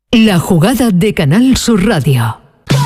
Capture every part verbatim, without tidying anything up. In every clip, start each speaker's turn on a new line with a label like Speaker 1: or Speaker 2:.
Speaker 1: La jugada de Canal Sur Radio.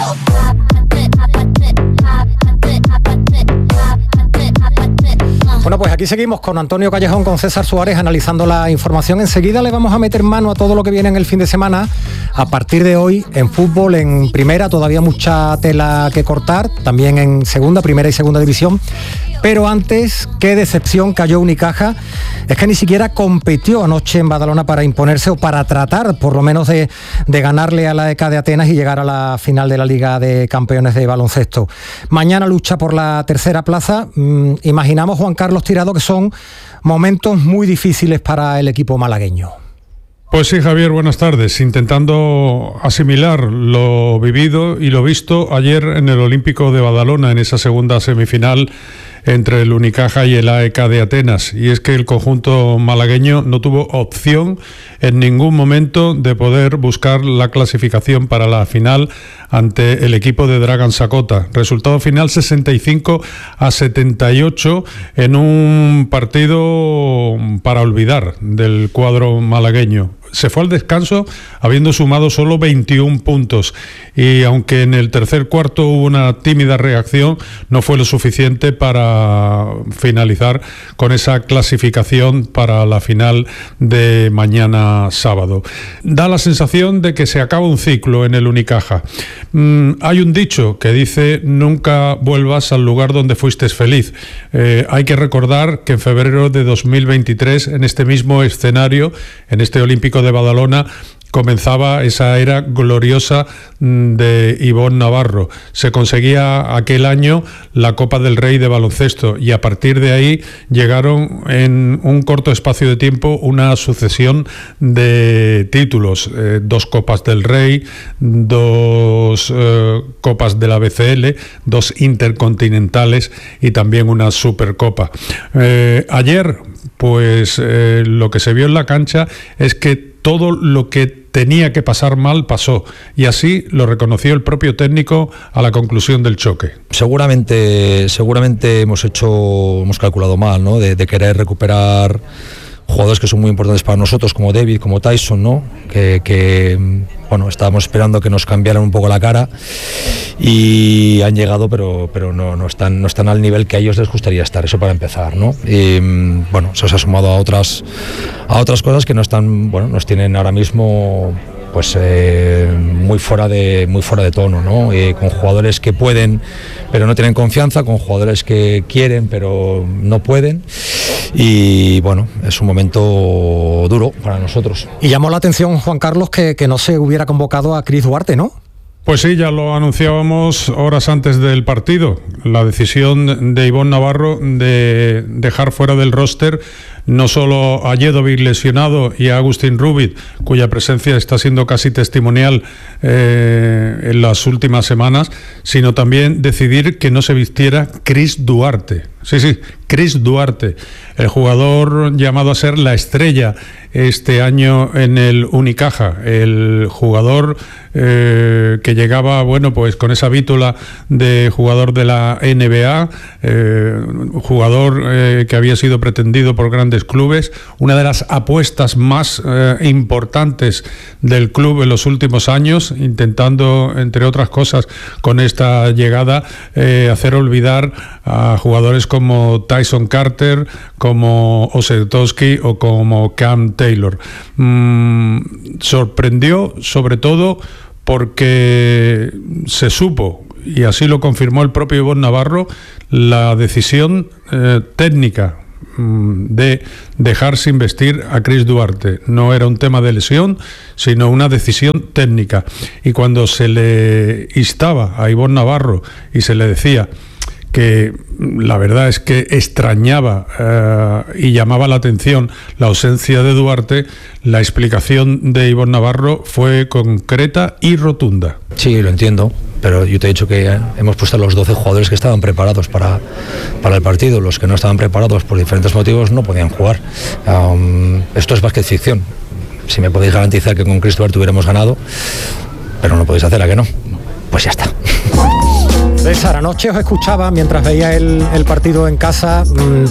Speaker 2: Bueno, pues aquí seguimos con Antonio Callejón, con César Suárez, analizando la información. Enseguida le vamos a meter mano a todo lo que viene en el fin de semana. A partir de hoy, en fútbol, en primera, todavía mucha tela que cortar, también en segunda, primera y segunda división. Pero antes, qué decepción cayó Unicaja. Es que ni siquiera compitió anoche en Badalona para imponerse o para tratar, por lo menos, de, de ganarle a la E K de Atenas y llegar a la final de la Liga de Campeones de Baloncesto. Mañana lucha por la tercera plaza. Mm, imaginamos, Juan Carlos Tirado, que son momentos muy difíciles para el equipo malagueño.
Speaker 3: Pues sí, Javier, buenas tardes. Intentando asimilar lo vivido y lo visto ayer en el Olímpico de Badalona, en esa segunda semifinal entre el Unicaja y el A E K de Atenas. Y es que el conjunto malagueño no tuvo opción en ningún momento de poder buscar la clasificación para la final ante el equipo de Dragan Sakota. Resultado final sesenta y cinco a setenta y ocho en un partido para olvidar del cuadro malagueño. Se fue al descanso habiendo sumado solo veintiún puntos y aunque en el tercer cuarto hubo una tímida reacción, no fue lo suficiente para finalizar con esa clasificación para la final de mañana sábado. Da la sensación de que se acaba un ciclo en el Unicaja. Mm, hay un dicho que dice: nunca vuelvas al lugar donde fuiste feliz. Eh, hay que recordar que en febrero de dos mil veintitrés, en este mismo escenario, en este Olímpico de Badalona, comenzaba esa era gloriosa de Ivonne Navarro. Se conseguía aquel año la Copa del Rey de baloncesto y a partir de ahí llegaron en un corto espacio de tiempo una sucesión de títulos, eh, dos Copas del Rey, dos eh, Copas de la B C L, dos intercontinentales y también una Supercopa. Eh, ayer, pues eh, lo que se vio en la cancha es que todo lo que tenía que pasar mal pasó, y así lo reconoció el propio técnico a la conclusión del choque.
Speaker 4: Seguramente, seguramente hemos hecho, hemos calculado mal, ¿no? De, de querer recuperar jugadores que son muy importantes para nosotros, como David, como Tyson, ¿no? Que, que bueno, estábamos esperando que nos cambiaran un poco la cara y han llegado, pero, pero no, no están, no están al nivel que a ellos les gustaría estar, eso para empezar, ¿no? Y bueno, eso se ha sumado a otras, a otras cosas que no están, bueno, nos tienen ahora mismo pues eh, muy fuera de muy fuera de tono, ¿no? Eh, con jugadores que pueden pero no tienen confianza, con jugadores que quieren pero no pueden, y bueno, es un momento duro para nosotros.
Speaker 2: Y llamó la atención, Juan Carlos, que, que no se hubiera convocado a Chris Duarte, ¿no?
Speaker 3: Pues sí, ya lo anunciábamos horas antes del partido, la decisión de Ivonne Navarro de dejar fuera del roster no solo a Jedovic lesionado y a Agustín Rubit, cuya presencia está siendo casi testimonial eh, en las últimas semanas, sino también decidir que no se vistiera Chris Duarte. Sí, sí, Chris Duarte, el jugador llamado a ser la estrella este año en el Unicaja, el jugador eh, que llegaba, bueno, pues con esa vítula de jugador de la N B A, eh, jugador eh, que había sido pretendido por grandes clubes, una de las apuestas más eh, importantes del club en los últimos años, intentando, entre otras cosas, con esta llegada, eh, hacer olvidar a jugadores como Tyson Carter, como Osetowski o como Cam Taylor. Mm, sorprendió sobre todo porque se supo, y así lo confirmó el propio Ivonne Navarro, la decisión eh, técnica de dejar sin vestir a Chris Duarte. No era un tema de lesión, sino una decisión técnica. Y cuando se le instaba a Ivonne Navarro y se le decía que la verdad es que extrañaba eh, y llamaba la atención la ausencia de Duarte, la explicación de Ivonne Navarro fue concreta y rotunda.
Speaker 4: Sí, lo entiendo, pero yo te he dicho que eh, hemos puesto a los doce jugadores que estaban preparados para, para el partido. Los que no estaban preparados por diferentes motivos no podían jugar. Um, esto es básquet ficción. Si me podéis garantizar que con Chris Duarte hubiéramos ganado, pero no podéis hacer, ¿a que no? Pues ya está.
Speaker 2: César, anoche os escuchaba mientras veía el, el partido en casa. Mmm,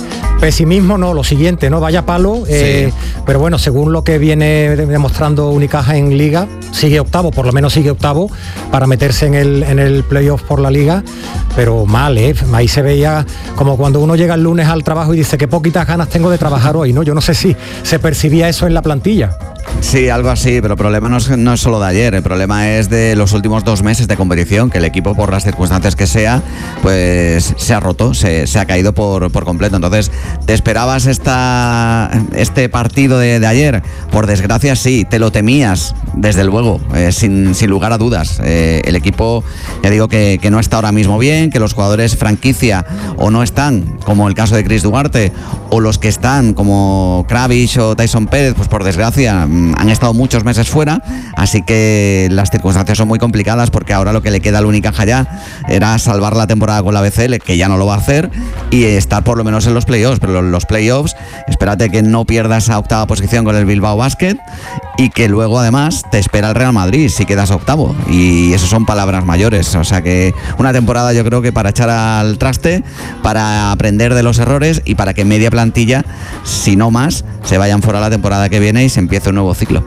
Speaker 2: Pesimismo no, lo siguiente, ¿no? Vaya palo, eh, sí. Pero bueno, según lo que viene demostrando Unicaja en Liga, sigue octavo, por lo menos sigue octavo, para meterse en el, en el playoff por la Liga, pero mal, ¿eh? Ahí se veía como cuando uno llega el lunes al trabajo y dice qué poquitas ganas tengo de trabajar hoy, ¿no? Yo no sé si se percibía eso en la plantilla.
Speaker 5: Sí, algo así, pero el problema no es, no es solo de ayer, el problema es de los últimos dos meses de competición, que el equipo, por las circunstancias que sea, pues se ha roto, se, se ha caído por, por completo. Entonces, ¿te esperabas esta, este partido de, de ayer? Por desgracia sí, te lo temías, desde luego, eh, sin, sin lugar a dudas. Eh, el equipo, ya digo que, que no está ahora mismo bien, que los jugadores franquicia o no están, como el caso de Chris Duarte, o los que están, como Kravitz o Tyson Pérez, pues por desgracia han estado muchos meses fuera, así que las circunstancias son muy complicadas, porque ahora lo que le queda al Unicaja ya era salvar la temporada con la B C L, que ya no lo va a hacer, y estar por lo menos en los playoffs. Pero los playoffs, espérate que no pierdas esa octava posición con el Bilbao Basket, y que luego además te espera el Real Madrid si quedas octavo, y eso son palabras mayores. O sea que una temporada, yo creo que para echar al traste, para aprender de los errores y para que media plantilla, si no más, se vayan fuera la temporada que viene y se empiece un nuevo ciclo.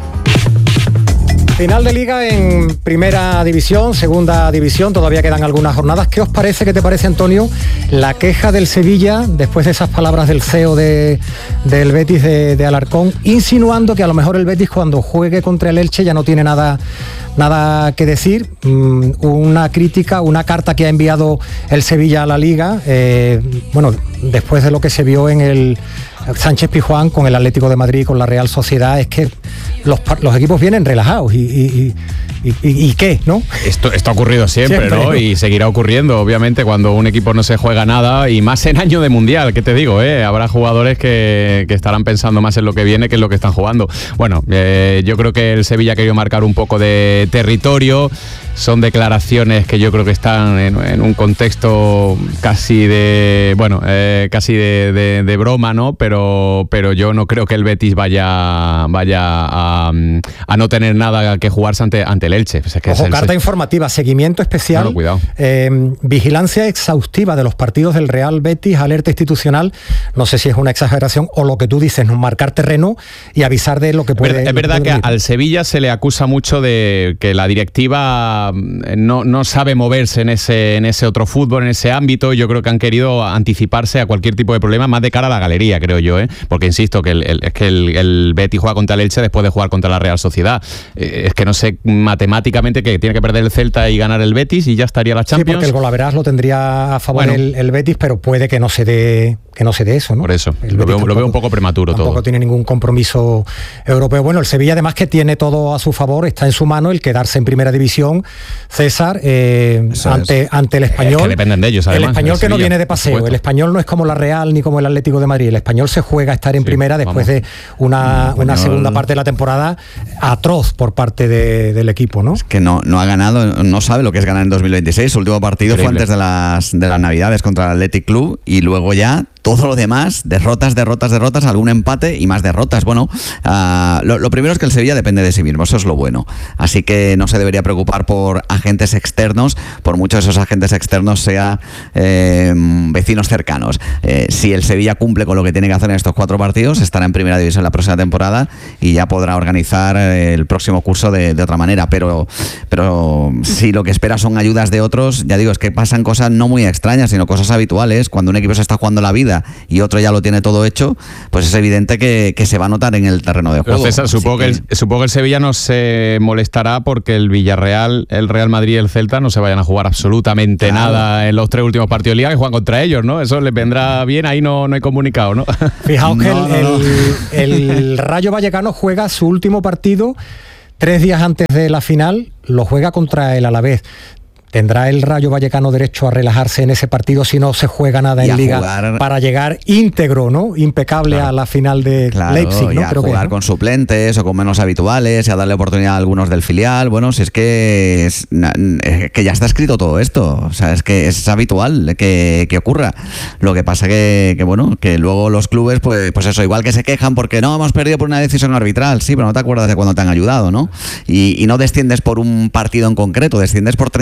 Speaker 2: Final de Liga en Primera División, Segunda División, todavía quedan algunas jornadas. ¿Qué os parece, qué te parece, Antonio, la queja del Sevilla después de esas palabras del C E O de, del Betis, de, de Alarcón, insinuando que a lo mejor el Betis cuando juegue contra el Elche ya no tiene nada, nada que decir? Mm, una crítica, una carta que ha enviado el Sevilla a la Liga, eh, bueno, después de lo que se vio en el Sánchez Pizjuán con el Atlético de Madrid, con la Real Sociedad, es que los, los equipos vienen relajados y, y, y, y, y ¿qué? ¿No?
Speaker 6: Esto, esto ha ocurrido siempre, siempre, ¿no? Y seguirá ocurriendo, obviamente, cuando un equipo no se juega nada, y más en año de Mundial, ¿qué te digo? Eh? Habrá jugadores que, que estarán pensando más en lo que viene que en lo que están jugando. Bueno, eh, yo creo que el Sevilla ha querido marcar un poco de territorio. Son declaraciones que yo creo que están en, en un contexto casi de, bueno, eh, casi de, de, de broma, ¿no? Pero, pero yo no creo que el Betis vaya, vaya a, a no tener nada que jugarse ante, ante el Elche. O sea, que
Speaker 2: Ojo,
Speaker 6: es el,
Speaker 2: carta informativa, seguimiento especial,
Speaker 6: no, no, cuidado.
Speaker 2: Eh, vigilancia exhaustiva de los partidos del Real Betis, alerta institucional, no sé si es una exageración o lo que tú dices, ¿no? Marcar terreno y avisar de lo que puede.
Speaker 6: Es verdad que, que al Sevilla se le acusa mucho de que la directiva No, no sabe moverse en ese, en ese otro fútbol, en ese ámbito. Yo creo que han querido anticiparse a cualquier tipo de problema, más de cara a la galería, creo yo, ¿eh? Porque insisto, que el, el, es que el, el Betis juega contra el Elche después de jugar contra la Real Sociedad. Eh, es que no sé matemáticamente que tiene que perder el Celta y ganar el Betis y ya estaría la Champions.
Speaker 2: Sí, porque el golaveras lo tendría a favor bueno, el, el Betis, pero puede que no se dé que no se dé eso, ¿no?
Speaker 6: Por eso,
Speaker 2: el
Speaker 6: lo veo,
Speaker 2: tampoco,
Speaker 6: lo veo un poco prematuro
Speaker 2: tampoco todo. Tampoco tiene ningún compromiso europeo. Bueno, el Sevilla además que tiene todo a su favor, está en su mano el quedarse en Primera División, César, eh, ante, ante el Español. Es
Speaker 6: que dependen de ellos, además.
Speaker 2: El Español que no viene de paseo, el Español no es como la Real ni como el Atlético de Madrid, el Español se juega a estar en sí, Primera después vamos. de una, no, una segunda parte de la temporada atroz por parte de, del equipo, ¿no?
Speaker 5: Es que no, no ha ganado, no sabe lo que es ganar en dos mil veintiséis, su último partido Increíble. fue antes de las, de las Navidades contra el Athletic Club, y luego ya todo lo demás, derrotas, derrotas, derrotas, algún empate y más derrotas. Bueno, uh, lo, lo primero es que el Sevilla depende de sí mismo, eso es lo bueno. Así que no se debería preocupar por agentes externos, por muchos de esos agentes externos sean eh, vecinos cercanos. Eh, si el Sevilla cumple con lo que tiene que hacer en estos cuatro partidos, estará en Primera División la próxima temporada y ya podrá organizar el próximo curso de, de otra manera. Pero, pero si lo que espera son ayudas de otros, ya digo, es que pasan cosas no muy extrañas, sino cosas habituales. Cuando un equipo se está jugando la vida y otro ya lo tiene todo hecho, pues es evidente que, que se va a notar en el terreno de juego.
Speaker 6: Pero César, supongo que, el, supongo que el Sevilla no se molestará porque el Villarreal, el Real Madrid y el Celta no se vayan a jugar absolutamente claro. nada en los tres últimos partidos de Liga que juegan contra ellos, ¿no? Eso les vendrá bien, ahí no, no hay comunicado, ¿no?
Speaker 2: Fijaos que
Speaker 6: no,
Speaker 2: el,
Speaker 6: no, no.
Speaker 2: El, el Rayo Vallecano juega su último partido tres días antes de la final, lo juega contra el Alavés. ¿Tendrá el Rayo Vallecano derecho a relajarse en ese partido si no se juega nada y en Liga jugar, para llegar íntegro, ¿no? Impecable claro, a la final de
Speaker 5: claro,
Speaker 2: Leipzig, ¿no?
Speaker 5: Y a
Speaker 2: Creo
Speaker 5: jugar
Speaker 2: que, ¿no?
Speaker 5: con suplentes o con menos habituales y a darle oportunidad a algunos del filial. Bueno, si es que es, es que ya está escrito todo esto, o sea, es que es habitual que, que ocurra. Lo que pasa que, que bueno, que luego los clubes, pues, pues eso, igual que se quejan porque no hemos perdido por una decisión arbitral, sí, pero no te acuerdas de cuando te han ayudado, ¿no? Y, y no desciendes por un partido en concreto, desciendes por treinta y ocho.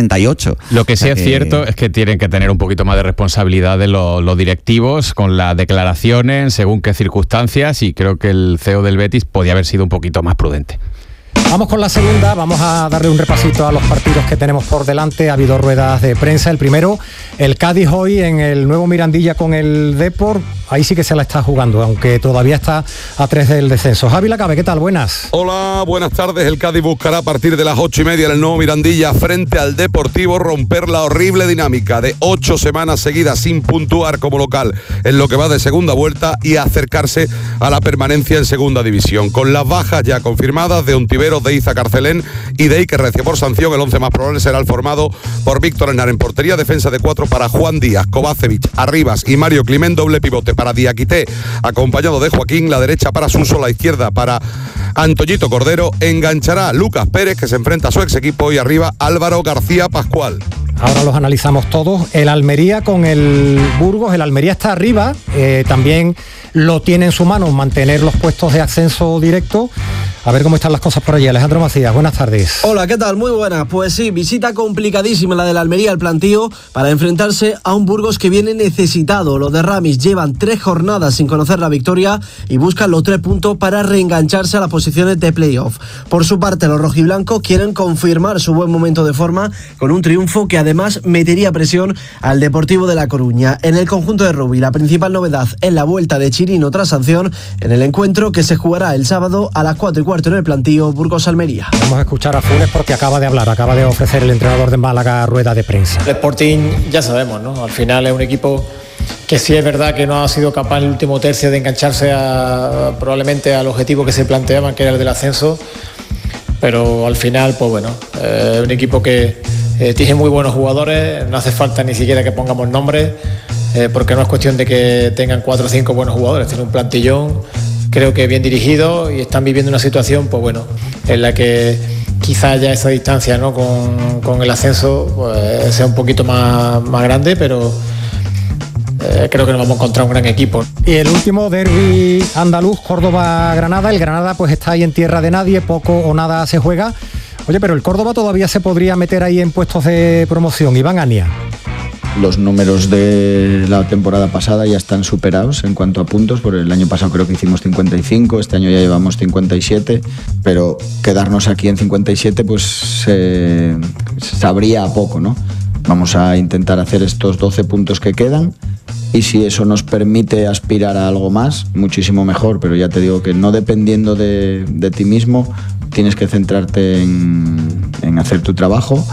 Speaker 5: hecho.
Speaker 6: Lo que sí
Speaker 5: o sea,
Speaker 6: es
Speaker 5: que...
Speaker 6: cierto es que tienen que tener un poquito más de responsabilidad de los, los directivos con las declaraciones, según qué circunstancias, y creo que el C E O del Betis podía haber sido un poquito más prudente.
Speaker 2: Vamos con la segunda, vamos a darle un repasito a los partidos que tenemos por delante. Ha habido ruedas de prensa. El primero, el Cádiz hoy en el nuevo Mirandilla con el Depor. Ahí sí que se la está jugando, aunque todavía está a tres del descenso. Javi Lacabe, ¿qué tal? Buenas.
Speaker 7: Hola, buenas tardes. El Cádiz buscará a partir de las ocho y media en el nuevo Mirandilla frente al Deportivo romper la horrible dinámica de ocho semanas seguidas sin puntuar como local en lo que va de segunda vuelta y acercarse a la permanencia en segunda división. Con las bajas ya confirmadas de Ontiveros, de Iza Carcelén y de Iker Recio por sanción, el once más probable será el formado por Víctor Henar en portería, defensa de cuatro para Juan Díaz, Kovacevic, Arribas y Mario Climent, doble pivote para Diakité, acompañado de Joaquín, la derecha para Suso, la izquierda para Antoñito Cordero, enganchará Lucas Pérez, que se enfrenta a su ex equipo, y arriba Álvaro García Pascual.
Speaker 2: Ahora los analizamos todos. El Almería con el Burgos, el Almería está arriba, eh, también lo tiene en su mano mantener los puestos de ascenso directo. A ver cómo están las cosas por allí. Alejandro Macías, buenas tardes.
Speaker 8: Hola, ¿qué tal? Muy buenas. Pues sí, visita complicadísima la del Almería al plantío para enfrentarse a un Burgos que viene necesitado. Los de Ramis llevan tres jornadas sin conocer la victoria y buscan los tres puntos para reengancharse a las posiciones de playoff. Por su parte, los rojiblancos quieren confirmar su buen momento de forma con un triunfo que además metería presión al Deportivo de La Coruña. En el conjunto de Rubí, la principal novedad es la vuelta de Chirino tras sanción en el encuentro que se jugará el sábado a las cuatro y cuarto en el plantío Burgos-Almería.
Speaker 2: Vamos a escuchar a Funes porque acaba de hablar, acaba de ofrecer el entrenador de Málaga rueda de prensa.
Speaker 9: El Sporting ya sabemos, ¿no? Al final es un equipo que sí es verdad que no ha sido capaz en el último tercio de engancharse a, probablemente al objetivo que se planteaban, que era el del ascenso, pero al final, pues bueno, es eh, un equipo que eh, tiene muy buenos jugadores, no hace falta ni siquiera que pongamos nombres, eh, porque no es cuestión de que tengan cuatro o cinco buenos jugadores, tiene un plantillón, creo que bien dirigido, y están viviendo una situación, pues bueno, en la que quizás ya esa distancia, ¿no?, con, con el ascenso pues, sea un poquito más, más grande, pero eh, creo que nos vamos a encontrar un gran equipo.
Speaker 2: Y el último derbi andaluz, Córdoba-Granada. El Granada pues está ahí en tierra de nadie, poco o nada se juega. Oye, pero el Córdoba todavía se podría meter ahí en puestos de promoción. Iván Ania.
Speaker 10: Los números de la temporada pasada ya están superados en cuanto a puntos, porque el año pasado creo que hicimos cincuenta y cinco, este año ya llevamos cincuenta y siete, pero quedarnos aquí en cincuenta y siete pues eh, sabría a poco, ¿no? Vamos a intentar hacer estos doce puntos que quedan y si eso nos permite aspirar a algo más, muchísimo mejor, pero ya te digo que no dependiendo de, de ti mismo, tienes que centrarte en, en hacer tu trabajo.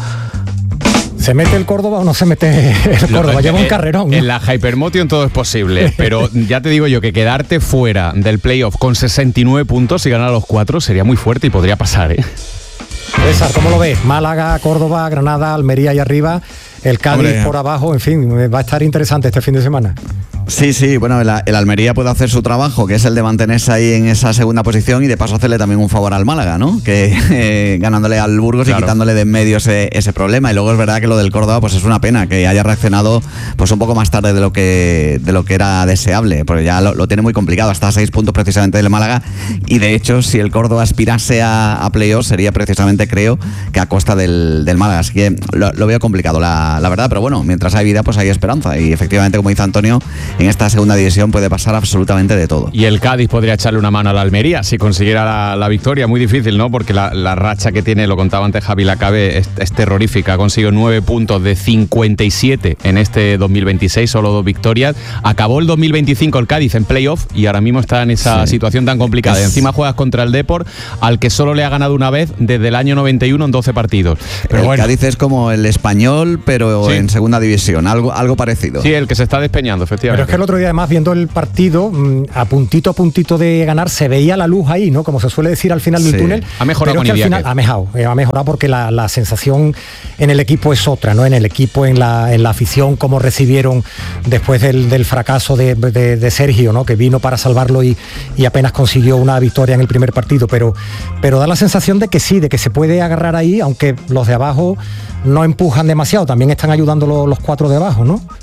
Speaker 2: ¿Se mete el Córdoba o no se mete el Córdoba? Lleva un carrerón, ¿no?
Speaker 6: En la Hypermotion todo es posible, pero ya te digo yo que quedarte fuera del playoff con sesenta y nueve puntos y ganar los cuatro sería muy fuerte y podría pasar, ¿eh?
Speaker 2: César, ¿cómo lo ves? Málaga, Córdoba, Granada, Almería y arriba, el Cádiz Hombre. por abajo, en fin, va a estar interesante este fin de semana.
Speaker 5: Sí, sí, bueno, el, el Almería puede hacer su trabajo, que es el de mantenerse ahí en esa segunda posición y de paso hacerle también un favor al Málaga, ¿no? Que eh, ganándole al Burgos claro. y quitándole de en medio ese, ese problema. Y luego es verdad que lo del Córdoba pues es una pena, que haya reaccionado pues un poco más tarde de lo que de lo que era deseable, porque ya lo, lo tiene muy complicado, hasta a seis puntos precisamente del Málaga, y de hecho si el Córdoba aspirase a, a playoff sería precisamente, creo, que a costa del, del Málaga, así que lo, lo veo complicado, la, la verdad, pero bueno, mientras hay vida pues hay esperanza, y efectivamente, como dice Antonio, en esta segunda división puede pasar absolutamente de todo.
Speaker 6: Y el Cádiz podría echarle una mano a la Almería si consiguiera la, la victoria, muy difícil, ¿no? Porque la, la racha que tiene, lo contaba antes Javi Lacabe, es, es terrorífica. Ha conseguido nueve puntos de cincuenta y siete en este dos mil veintiséis, solo dos victorias. Acabó el dos mil veinticinco el Cádiz en playoff y ahora mismo está en esa sí. situación tan complicada. Y encima juegas contra el Depor, al que solo le ha ganado una vez desde el año noventa y uno en doce partidos.
Speaker 5: Pero el bueno. Cádiz es como el Español, pero sí. en segunda división, algo, algo parecido.
Speaker 6: Sí, el que se está despeñando, efectivamente.
Speaker 2: Pero es que el otro día, además, viendo el partido, a puntito a puntito de ganar, se veía la luz ahí, ¿no? Como se suele decir al final del sí. túnel.
Speaker 6: Ha mejorado con
Speaker 2: es que al final, ha mejorado, eh, ha mejorado porque la, la sensación en el equipo es otra, ¿no? En el equipo, en la, en la afición, cómo recibieron después del, del fracaso de, de, de Sergio, ¿no? Que vino para salvarlo y, y apenas consiguió una victoria en el primer partido, pero, pero da la sensación de que sí, de que se puede agarrar ahí, aunque los de abajo no empujan demasiado, también están ayudando los, los cuatro de abajo, ¿no?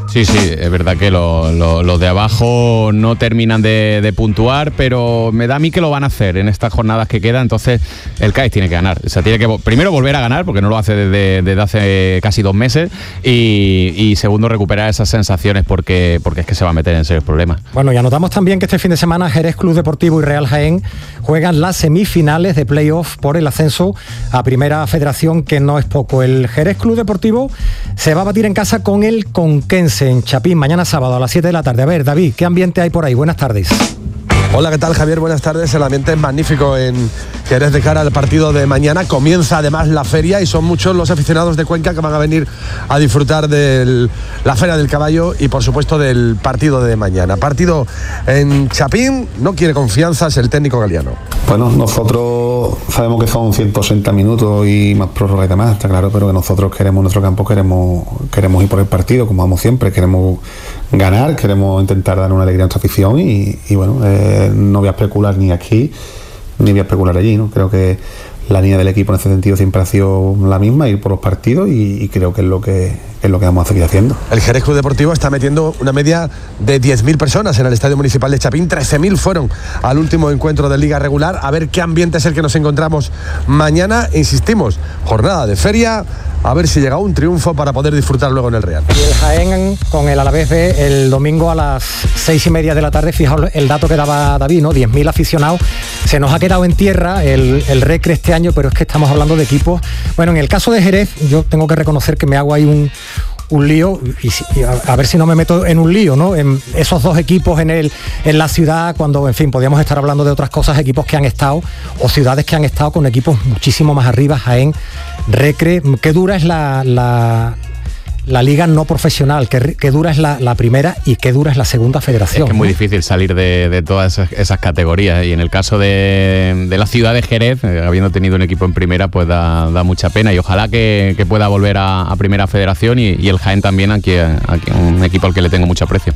Speaker 6: Sí, sí, es verdad que los lo, lo de abajo no terminan de, de puntuar, pero me da a mí que lo van a hacer en estas jornadas que quedan, entonces el Cádiz tiene que ganar. O sea, tiene que primero volver a ganar, porque no lo hace desde, desde hace casi dos meses, y, y segundo recuperar esas sensaciones, porque, porque es que se va a meter en serios problemas.
Speaker 2: Bueno, y anotamos también que este fin de semana Jerez Club Deportivo y Real Jaén juegan las semifinales de playoff por el ascenso a Primera Federación, que no es poco. El Jerez Club Deportivo se va a batir en casa con el Conquense en Chapín mañana sábado a las siete de la tarde. A ver, David, ¿qué ambiente hay por ahí? Buenas tardes.
Speaker 11: Hola, ¿qué tal, Javier? Buenas tardes. El ambiente es magnífico en Jerez de cara al partido de mañana. Comienza además la feria y son muchos los aficionados de Cuenca que van a venir a disfrutar de la Feria del Caballo y, por supuesto, del partido de mañana. Partido en Chapín, no quiere confianzas el técnico galiano.
Speaker 12: Bueno, nosotros sabemos que son ciento sesenta minutos y más prórroga y demás, está claro, pero que nosotros queremos, nuestro campo, queremos, queremos ir por el partido, como vamos siempre, queremos ganar, queremos intentar dar una alegría a nuestra afición y, y bueno, eh, no voy a especular ni aquí ni voy a especular allí, ¿no? Creo que la línea del equipo en ese sentido siempre ha sido la misma, ir por los partidos y, y creo que es lo que es lo que vamos a seguir haciendo.
Speaker 11: El Jerez Club Deportivo está metiendo una media de diez mil personas en el Estadio Municipal de Chapín, trece mil fueron al último encuentro de Liga Regular. A ver qué ambiente es el que nos encontramos mañana. Insistimos, jornada de feria, a ver si llega un triunfo para poder disfrutar luego en el Real.
Speaker 2: Y el Jaén con el Alavés B el domingo a las seis y media de la tarde. Fijaos el dato que daba David, ¿no? diez mil aficionados. Se nos ha quedado en tierra el, el Recre este año, pero es que estamos hablando de equipos. Bueno, en el caso de Jerez, yo tengo que reconocer que me hago ahí un, un lío y, y a, a ver si no me meto en un lío, ¿no? En esos dos equipos en, el, en la ciudad, cuando, en fin, podíamos estar hablando de otras cosas, equipos que han estado, o ciudades que han estado con equipos muchísimo más arriba, Jaén, Recre. Qué dura es la, la, la liga no profesional, qué, qué dura es la, la primera y qué dura es la segunda federación.
Speaker 6: Es que es muy
Speaker 2: ¿no?
Speaker 6: difícil salir de, de todas esas, esas categorías, y en el caso de, de la ciudad de Jerez, eh, habiendo tenido un equipo en primera, pues da, da mucha pena, y ojalá que, que pueda volver a, a primera federación, y, y el Jaén también, aquí, aquí, un equipo al que le tengo mucho aprecio.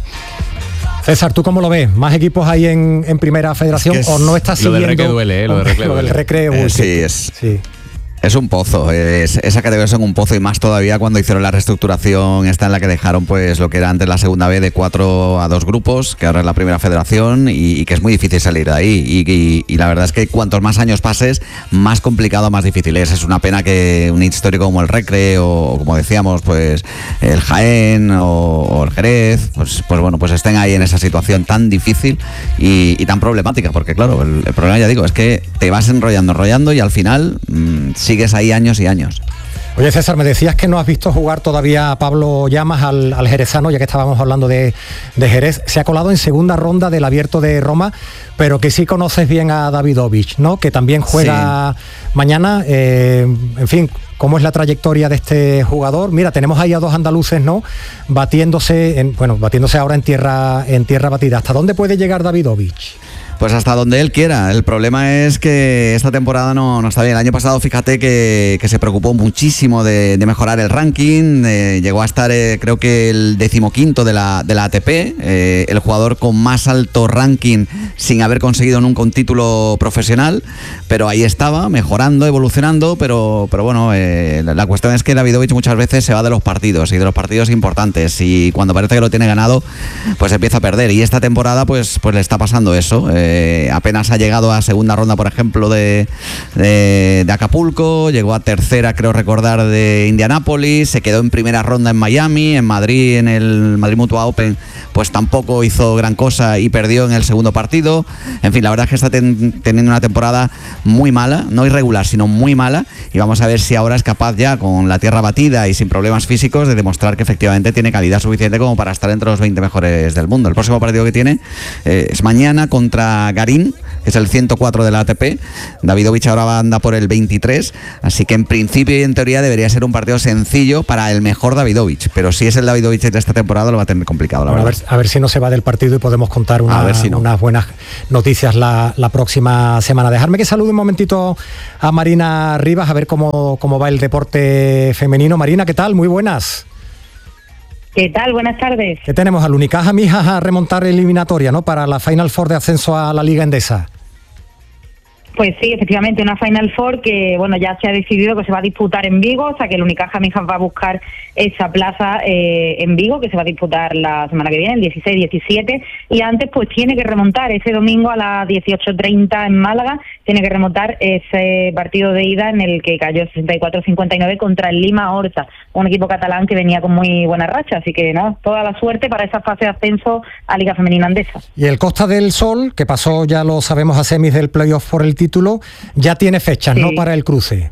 Speaker 2: César, ¿tú cómo lo ves? ¿Más equipos hay en, en primera federación es es, o no estás siguiendo?
Speaker 6: Lo del Recre duele, ¿eh? Lo del Recre duele.
Speaker 2: Lo del Recre,
Speaker 5: eh, sí, es... Sí. Es un pozo, es, esa categoría es un pozo, y más todavía cuando hicieron la reestructuración esta en la que dejaron pues lo que era antes la segunda B de cuatro a dos grupos, que ahora es la primera federación, y, y que es muy difícil salir de ahí, y, y, y la verdad es que cuantos más años pases, más complicado, más difícil es. Es una pena que un histórico como el Recre o, como decíamos, pues el Jaén o, o el Jerez, pues, pues bueno, pues estén ahí en esa situación tan difícil y, y tan problemática, porque claro, el, el problema, ya digo, es que te vas enrollando, enrollando y al final mmm, sigues ahí años y años.
Speaker 2: Oye, César, me decías que no has visto jugar todavía a Pablo Llamas, al, al jerezano, ya que estábamos hablando de, de Jerez. Se ha colado en segunda ronda del Abierto de Roma, pero que sí conoces bien a Davidovich, ¿no? Que también juega sí. mañana. Eh, en fin, ¿cómo es la trayectoria de este jugador? Mira, tenemos ahí a dos andaluces, ¿no? Batiéndose, en, bueno, batiéndose ahora en tierra, en tierra batida. ¿Hasta dónde puede llegar Davidovich?
Speaker 5: Pues hasta donde él quiera. El problema es que esta temporada no, no está bien. El año pasado, fíjate que, que se preocupó muchísimo de, de mejorar el ranking. Eh, llegó a estar, eh, creo que el decimoquinto de la, de la A T P. Eh, el jugador con más alto ranking sin haber conseguido nunca un título profesional. Pero ahí estaba, mejorando, evolucionando. Pero, pero bueno, eh, la, la cuestión es que Davidovich muchas veces se va de los partidos, y de los partidos importantes. Y cuando parece que lo tiene ganado, pues empieza a perder. Y esta temporada, pues, pues le está pasando eso. Eh, Eh, apenas ha llegado a segunda ronda, por ejemplo, de, de, de Acapulco, llegó a tercera, creo recordar, de Indianápolis, se quedó en primera ronda en Miami, en Madrid, en el Madrid Mutua Open, pues tampoco hizo gran cosa y perdió en el segundo partido. En fin, la verdad es que está ten, teniendo una temporada muy mala, no irregular, sino muy mala, y vamos a ver si ahora es capaz, ya con la tierra batida y sin problemas físicos, de demostrar que efectivamente tiene calidad suficiente como para estar entre los veinte mejores del mundo. El próximo partido que tiene eh, es mañana contra Garín, que es el ciento cuatro de la A T P. Davidovich ahora anda por el veintitrés, así que en principio y en teoría debería ser un partido sencillo para el mejor Davidovich, pero si es el Davidovich de esta temporada lo va a tener complicado, la
Speaker 2: bueno,
Speaker 5: verdad.
Speaker 2: A ver, a ver si no se va del partido y podemos contar una, si no. unas buenas noticias la, la próxima semana. Dejarme que salude un momentito a Marina Rivas, a ver cómo, cómo va el deporte femenino. Marina, ¿qué tal? Muy buenas.
Speaker 13: ¿Qué tal? Buenas tardes.
Speaker 2: ¿Qué tenemos? Al Unicaja Mijas a remontar eliminatoria, ¿no? Para la Final Four de ascenso a la Liga Endesa.
Speaker 13: Pues sí, efectivamente, una Final Four que, bueno, ya se ha decidido que se va a disputar en Vigo, o sea que el Unicaja Mijas va a buscar esa plaza eh, en Vigo, que se va a disputar la semana que viene, el dieciséis diecisiete, y antes pues tiene que remontar ese domingo a las dieciocho treinta en Málaga, tiene que remontar ese partido de ida en el que cayó sesenta y cuatro cincuenta y nueve contra el Lima Horta, un equipo catalán que venía con muy buena racha, así que no, toda la suerte para esa fase de ascenso a Liga Femenina Andesa.
Speaker 2: Y el Costa del Sol, que pasó, ya lo sabemos, a semis del playoff por el título, ya tiene fechas, sí, ¿no?, para el cruce.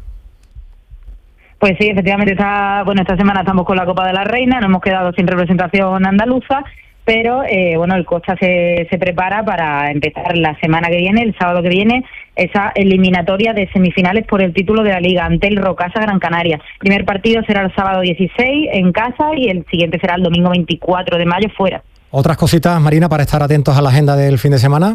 Speaker 13: Pues sí, efectivamente, está, bueno, esta semana estamos con la Copa de la Reina, nos hemos quedado sin representación andaluza, pero eh, bueno, el Costa se, se prepara para empezar la semana que viene, el sábado que viene, esa eliminatoria de semifinales por el título de la Liga ante el Rocasa Gran Canaria. El primer partido será el sábado dieciséis en casa y el siguiente será el domingo veinticuatro de mayo fuera. ¿Otras cositas, Marina, para estar atentos a la agenda del fin de semana?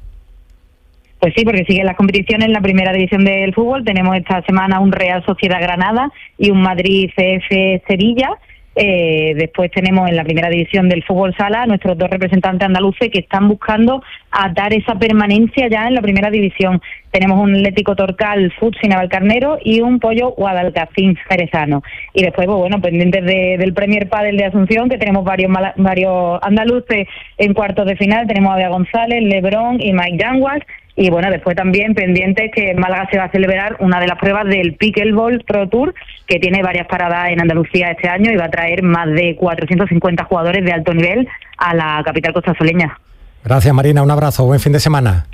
Speaker 13: Pues sí, porque siguen las competiciones en la primera división del fútbol. Tenemos esta semana un Real Sociedad Granada y un Madrid C F Sevilla. Eh, después tenemos en la primera división del fútbol sala nuestros dos representantes andaluces que están buscando atar esa permanencia ya en la primera división. Tenemos un Atlético Torcal Futsi Navalcarnero y un Pollo Guadalcacín Jerezano. Y después, pues bueno, pendientes de, del Premier Padel de Asunción, que tenemos varios mala, varios andaluces en cuartos de final. Tenemos a Bea González, Lebrón y Mike Yanguas. Y bueno, después también pendientes que en Málaga se va a celebrar una de las pruebas del Pickleball Pro Tour, que tiene varias paradas en Andalucía este año y va a traer más de cuatrocientos cincuenta jugadores de alto nivel a la capital costasoleña. Gracias, Marina, un abrazo, buen fin de semana.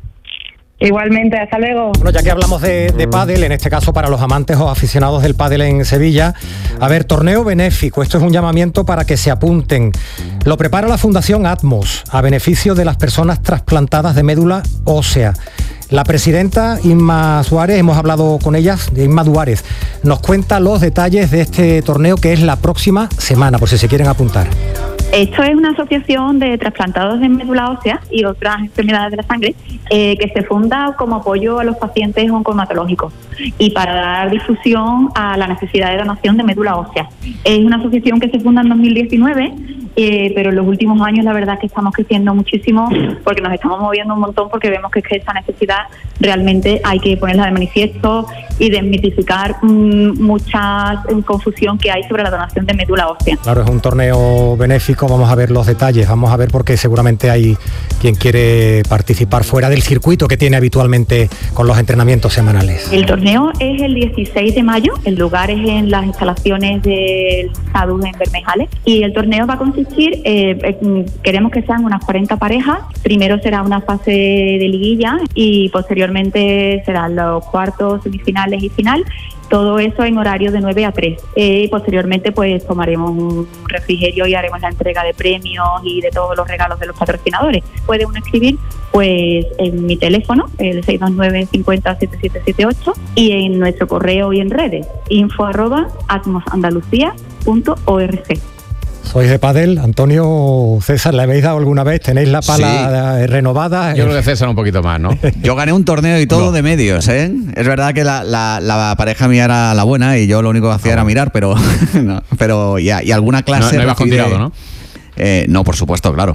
Speaker 13: Igualmente, hasta luego. Bueno, ya que hablamos de, de pádel, en este caso para los amantes o aficionados del pádel en Sevilla, a ver, torneo benéfico, esto es un llamamiento para que se apunten. Lo prepara la Fundación Atmos, a beneficio de las personas trasplantadas de médula ósea. La presidenta Inma Suárez, hemos hablado con ella, de Inma Duárez, nos cuenta los detalles de este torneo que es la próxima semana, por si se quieren apuntar.
Speaker 14: Esto es una asociación de trasplantados de médula ósea y otras enfermedades de la sangre eh, que se funda como apoyo a los pacientes oncohematológicos y para dar difusión a la necesidad de donación de médula ósea. Es una asociación que se funda en dos mil diecinueve, eh, pero en los últimos años la verdad es que estamos creciendo muchísimo porque nos estamos moviendo un montón porque vemos que, es que esa necesidad realmente hay que ponerla de manifiesto y desmitificar mmm, mucha confusión que hay sobre la donación de médula ósea.
Speaker 2: Claro, es un torneo benéfico. Vamos a ver los detalles, vamos a ver porque seguramente hay quien quiere participar fuera del circuito que tiene habitualmente con los entrenamientos semanales.
Speaker 14: El torneo es el dieciséis de mayo, el lugar es en las instalaciones del Sadus en Bermejales y el torneo va a consistir, eh, eh, queremos que sean unas cuarenta parejas, primero será una fase de liguilla y posteriormente serán los cuartos, semifinales y final. Todo eso en horario de nueve a tres. Eh, y posteriormente pues tomaremos un refrigerio y haremos la entrega de premios y de todos los regalos de los patrocinadores. Puede uno escribir pues en mi teléfono, el seis dos nueve, cinco cero, siete siete siete ocho, y en nuestro correo y en redes, info arroba atmosandalucía punto org.
Speaker 2: Sois de pádel, Antonio, César, ¿le habéis dado alguna vez? ¿Tenéis la pala sí. renovada?
Speaker 6: Yo creo que César un poquito más, ¿no?
Speaker 5: Yo gané un torneo y todo no. de medios, ¿eh? Es verdad que la, la, la pareja mía era la buena y yo lo único que hacía ah, era mirar, pero no, pero y, y alguna clase...
Speaker 6: No, no ibas con tirado, ¿no?
Speaker 5: Eh, no, por supuesto, claro.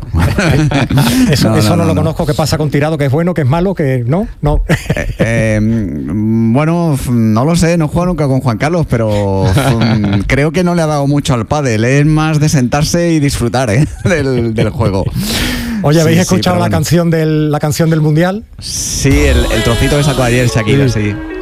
Speaker 2: eso no, eso no, no, no lo no. conozco, qué pasa con tirado, que es bueno, que es malo, que no, no.
Speaker 5: eh, eh, bueno, no lo sé, no juego nunca con Juan Carlos, pero creo que no le ha dado mucho al pádel, es más de sentarse y disfrutar ¿eh? del, del juego.
Speaker 2: Oye, ¿habéis sí, escuchado sí, la, bueno. canción del, la canción del Mundial?
Speaker 5: Sí, el, el trocito que sacó ayer Shakira, sí. sí.